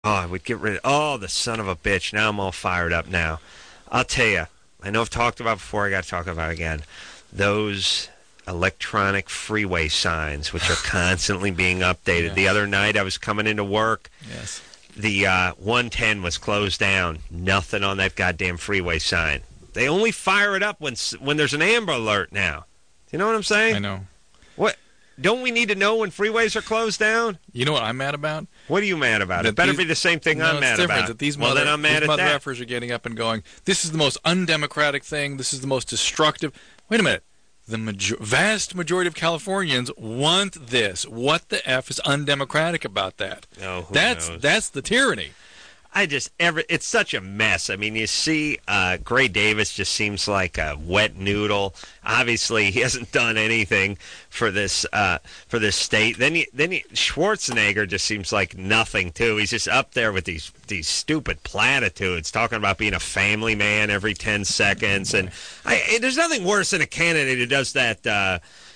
Oh, I would get rid of. Oh, the son of a bitch. Now I'm all fired up now. I'll tell you. I know I've talked about before. I got to talk about it again. Those electronic freeway signs, which are constantly being updated. Yeah. The other night I was coming into work. Yes. The 110 was closed down. Nothing on that goddamn freeway sign. They only fire it up when there's an Amber Alert now. You know what I'm saying? I know. What? Don't we need to know when freeways are closed down? You know what I'm mad about? What are you mad about? That It better these- be the same thing No, I'm it's mad different. about. That these well, then I'm mad these at that. mother effers are getting up and going, this is the most undemocratic thing. This is the most destructive. Wait a minute. The vast majority of Californians want this. What the F is undemocratic about that? Oh, who that's knows? that's the tyranny. It's such a mess. I mean, you see, Gray Davis just seems like a wet noodle. Obviously, he hasn't done anything for this state. Then Schwarzenegger just seems like nothing too. He's just up there with these stupid platitudes, talking about being a family man every 10 seconds. And there's nothing worse than a candidate who does that.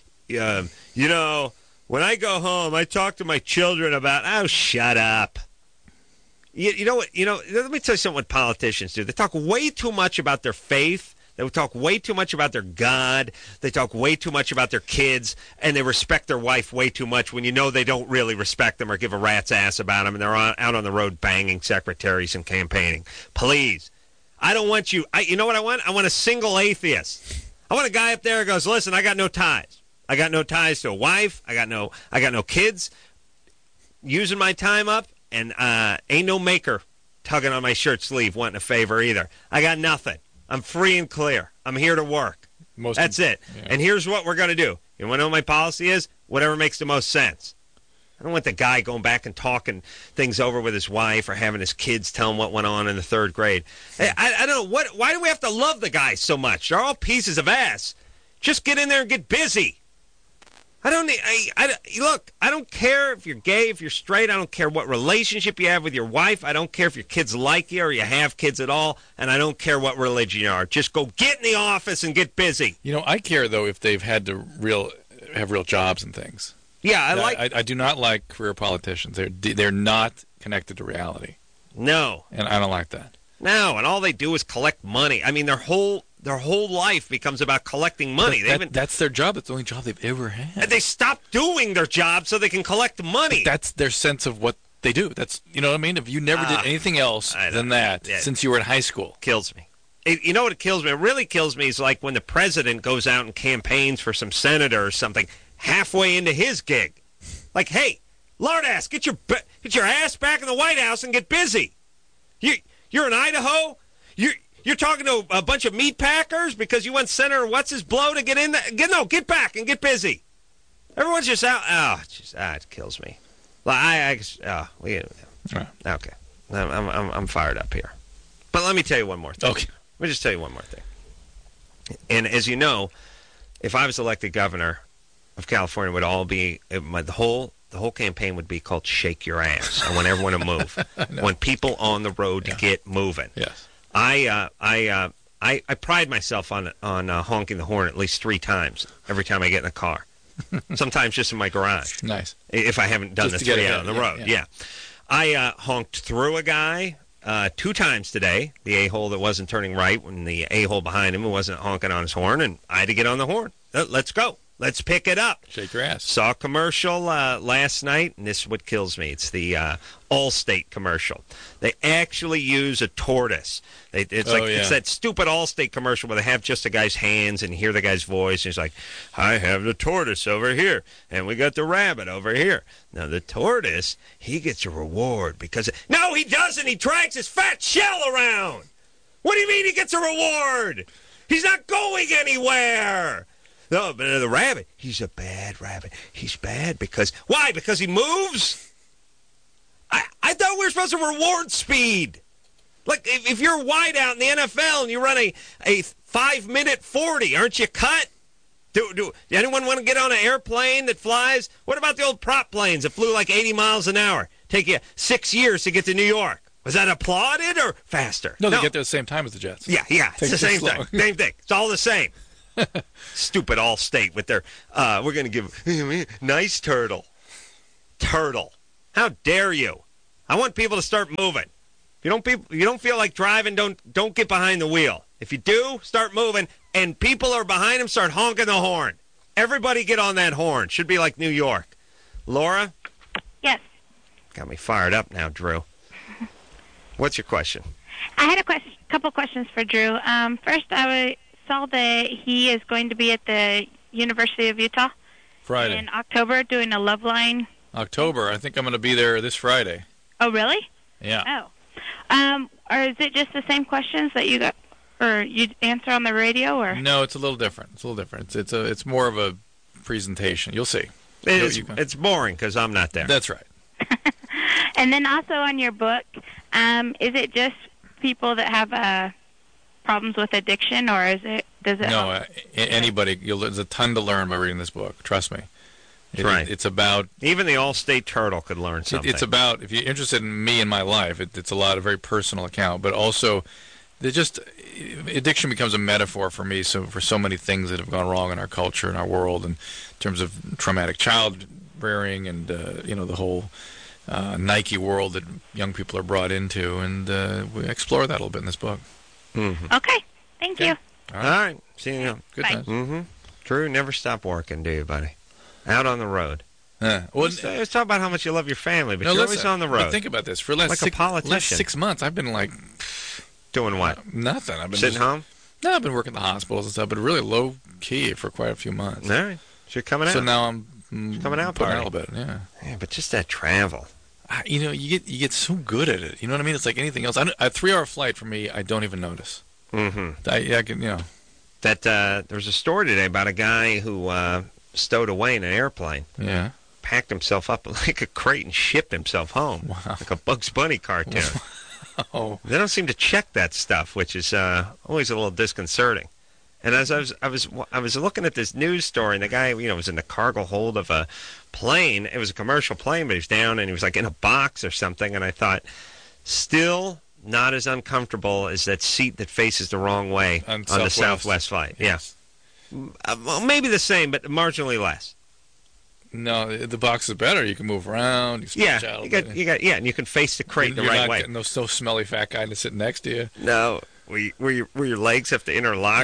When I go home, I talk to my children about. Oh, shut up. You know what? Let me tell you something what politicians do. They talk way too much about their faith. They talk way too much about their God. They talk way too much about their kids. And they respect their wife way too much when you know they don't really respect them or give a rat's ass about them. And they're out on the road banging secretaries and campaigning. Please. I don't want you. You know what I want? I want a single atheist. I want a guy up there who goes, listen, I got no ties. I got no ties to a wife. I got no kids. Using my time up. And ain't no maker tugging on my shirt sleeve wanting a favor either. I got nothing. I'm free and clear. I'm here to work. That's it. Yeah. And here's what we're going to do. You want to know what my policy is? Whatever makes the most sense. I don't want the guy going back and talking things over with his wife or having his kids tell him what went on in the third grade. I don't know. Why do we have to love the guy so much? They're all pieces of ass. Just get in there and get busy. Look, I don't care if you're gay, if you're straight. I don't care what relationship you have with your wife. I don't care if your kids like you or you have kids at all. And I don't care what religion you are. Just go get in the office and get busy. I care, though, if they've had to have real jobs and things. Yeah, I do not like career politicians. They're not connected to reality. No. And I don't like that. No, and all they do is collect money. I mean, their whole life becomes about collecting money. That's their job. That's the only job they've ever had. And they stop doing their job so they can collect money. But that's their sense of what they do. That's, you know what I mean? If you never did anything else than that since you were in high school. Kills me. You know what kills me? It really kills me is like when the president goes out and campaigns for some senator or something halfway into his gig. Like, hey, lard ass, get your ass back in the White House and get busy. You're in Idaho? You're talking to a bunch of meat packers because you want Senator What's-His-Blow to get in there? Get back and get busy. Everyone's just out. It kills me. Okay. I'm fired up here. But let me tell you one more thing. Okay. Let me just tell you one more thing. And as you know, if I was elected governor of California, it would all be the whole campaign would be called "Shake Your Ass." I want everyone to move. I want people on the road to get moving. Yes. I pride myself on honking the horn at least 3 times every time I get in a car. Sometimes just in my garage. Nice. If I haven't done Just the to get 3 ahead. out on the road. Yeah. I honked through a guy 2 times today, the a-hole that wasn't turning right when the a-hole behind him wasn't honking on his horn, and I had to get on the horn. Let's go. Let's pick it up. Shake your ass. Saw a commercial last night, and this is what kills me. It's the Allstate commercial. They actually use a tortoise. It's that stupid Allstate commercial where they have just the guy's hands and you hear the guy's voice, and he's like, I have the tortoise over here, and we got the rabbit over here. Now, the tortoise, he gets a reward because... No, he doesn't! He drags his fat shell around! What do you mean he gets a reward? He's not going anywhere! No, but the rabbit, he's a bad rabbit. He's bad because... Why? Because he moves? I thought we were supposed to reward speed. Like, if you're wide out in the NFL and you run a 5-minute 40, aren't you cut? Do anyone want to get on an airplane that flies? What about the old prop planes that flew like 80 miles an hour? Take you 6 years to get to New York. Was that applauded or faster? No, they get there at the same time as the Jets. Yeah, it's the same thing. Same thing. It's all the same. Stupid Allstate with their, we're going to give nice turtle. Turtle. How dare you? I want people to start moving. If you don't feel like driving, don't get behind the wheel. If you do, start moving, and people are behind them, start honking the horn. Everybody get on that horn. Should be like New York. Laura? Yes. Got me fired up now, Drew. What's your question? I had a couple questions for Drew. First, I saw that he is going to be at the University of Utah Friday in October doing a Love Line. October. I think I'm going to be there this Friday. Oh, really? Yeah. Oh. Or is it just the same questions that you got, or you answer on the radio, or? No, it's a little different. It's more of a presentation. You'll see. It's boring because I'm not there. That's right. And then also on your book, is it just people that have problems with addiction, or does it? No, anybody. There's a ton to learn by reading this book. Trust me. Right. It's about... Even the Allstate turtle could learn something. It's about, if you're interested in me and my life, it's a lot of very personal account, but also addiction becomes a metaphor for me for so many things that have gone wrong in our culture and our world in terms of traumatic child rearing and, the whole Nike world that young people are brought into, and we explore that a little bit in this book. Mm-hmm. Okay. Thank you. All right. See you. Good Bye. times. Mm-hmm. Drew, never stop working, do you, buddy? Out on the road. Well, Let's talk about how much you love your family, but no, you're always on the road. But think about this. For the last, like a politician. last 6 months, I've been like... Doing what? Nothing. I've been sitting home? No, I've been working at the hospitals and stuff, but really low-key for quite a few months. All right. So you're coming out. So now I'm coming out putting party. out a little bit, yeah. Yeah, but just that travel. You get so good at it. You know what I mean? It's like anything else. A 3-hour flight for me, I don't even notice. Mm-hmm. I can, That there was a story today about a guy who stowed away in an airplane. Yeah. Packed himself up like a crate and shipped himself home. Wow. Like a Bugs Bunny cartoon. Oh. They don't seem to check that stuff, which is always a little disconcerting. And as I was looking at this news story, and the guy, was in the cargo hold of a plane. It was a commercial plane, but he was down and he was like in a box or something. And I thought, still not as uncomfortable as that seat that faces the wrong way on the Southwest flight. Yes. Yeah. Well, maybe the same, but marginally less. No, the box is better. You can move around. You stretch out a little bit. And you can face the crate the right way. You're not getting no smelly fat guy to sit next to you. No, where your legs have to interlock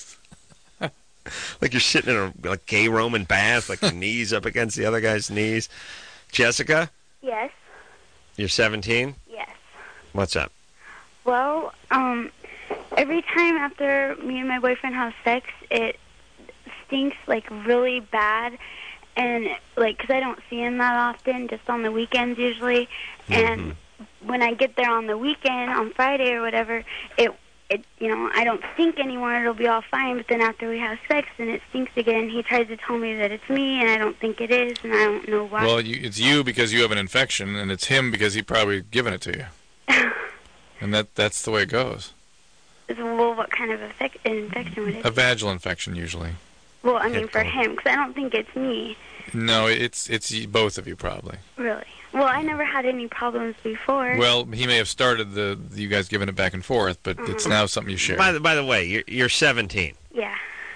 like you're sitting in a gay Roman bath, like your knees up against the other guy's knees. Jessica? Yes. You're 17? Yes. What's up? Well, every time after me and my boyfriend have sex, it stinks like really bad. And, because I don't see him that often, just on the weekends usually. And when I get there on the weekend, on Friday or whatever, it I don't stink anymore. It'll be all fine. But then after we have sex, then it stinks again. He tries to tell me that it's me, and I don't think it is, and I don't know why. Well, it's you because you have an infection, and it's him because he probably given it to you. And that's the way it goes. Well, what kind of infection would it be? A vaginal infection, usually. Well, I mean, for him, because I don't think it's me. No, it's both of you, probably. Really? Well, I never had any problems before. Well, he may have started you guys giving it back and forth, but it's now something you share. By the way, you're 17. Yeah.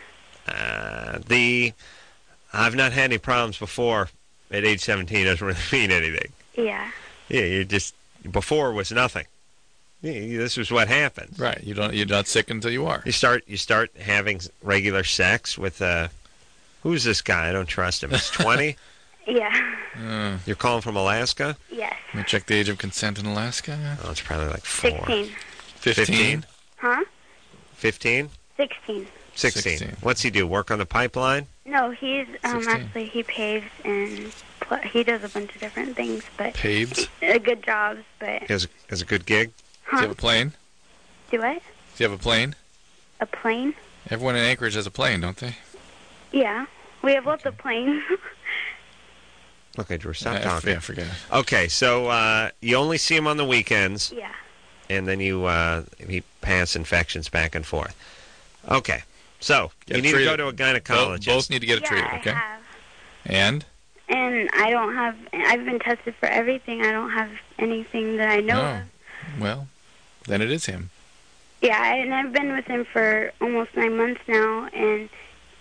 I've not had any problems before at age 17 doesn't really mean anything. Yeah. Yeah, you just before was nothing. This is what happens. Right. You're not sick until you are. You start having regular sex with who's this guy? I don't trust him. He's 20. Yeah. You're calling from Alaska? Yes. Let me check the age of consent in Alaska. Oh, it's probably like 4. 16. 15? Huh? 15? 16. 16. What's he do? Work on the pipeline? No, he's actually he paves and he does a bunch of different things, but paves. Good jobs, but Has a good gig. Huh? Do you have a plane? Do what? Do you have a plane? A plane? Everyone in Anchorage has a plane, don't they? Yeah, we have lots of planes. Okay, Drew, stop talking. Yeah, forget it. Okay, so you only see him on the weekends. Yeah. And then he pass infections back and forth. Okay, so you need to go to a gynecologist. Both need to get it treated, okay? I have. And I don't have. I've been tested for everything. I don't have anything that I know of. Well, then it is him. Yeah, and I've been with him for almost 9 months now, and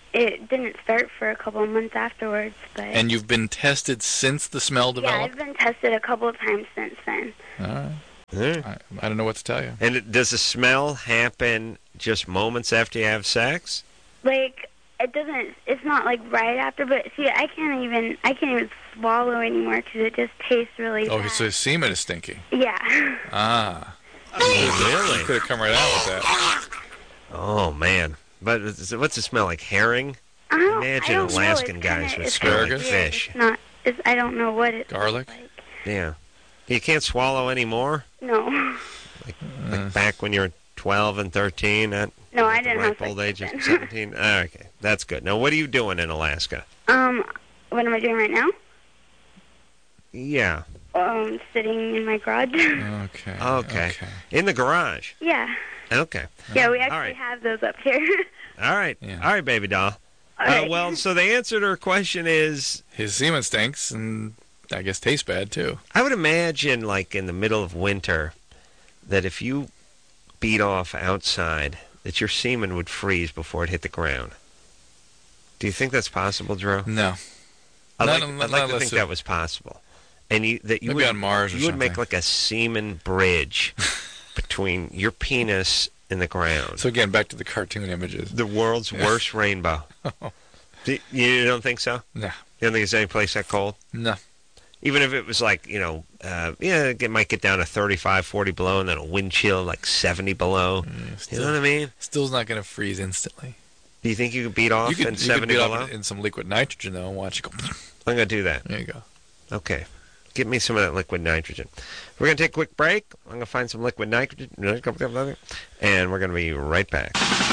it didn't start for a couple of months afterwards. But And you've been tested since the smell yeah, developed? I've been tested a couple of times since then. All right. Yeah. I don't know what to tell you. And does the smell happen just moments after you have sex? Like, it doesn't. It's not like right after, but see, I can't even swallow anymore because it just tastes really bad. Oh, so his semen is stinky. Yeah. Ah. Really? You could have come right out with that. Oh, man. But what's it smell like? Herring? I Imagine don't Alaskan know. guys would it's smell like Asparagus? fish. It's not. I don't know what it's Garlic? like. Yeah. You can't swallow anymore? No. Like back when you were 12 and 13? No, I didn't have ripe old sex age of then. 17? Okay, that's good. Now, what are you doing in Alaska? What am I doing right now? Yeah. Sitting in my garage. Okay. In the garage? Yeah. Okay. Yeah, we actually right. have those up here. All right. Yeah. All right, baby doll. All right. Well, so the answer to her question is, His semen stinks and I guess tastes bad too. I would imagine, like in the middle of winter, that if you beat off outside, that your semen would freeze before it hit the ground. Do you think that's possible, Drew? No. I'd like Not to unless think it- that was possible. And you Maybe would, on Mars or you would make something. like a semen bridge between your penis and the ground. So again, back to the cartoon images. The world's worst rainbow. You don't think so? No. You don't think there's any place that cold? No. Even if it was like, it might get down to 35, 40 below, and then a wind chill like 70 below. You know what I mean? Still's not going to freeze instantly. Do you think you could beat off You in could 70 beat below? up in some liquid nitrogen though and watch it go. I'm going to do that. There you go. Okay. Give me some of that liquid nitrogen. We're going to take a quick break. I'm going to find some liquid nitrogen, and we're going to be right back.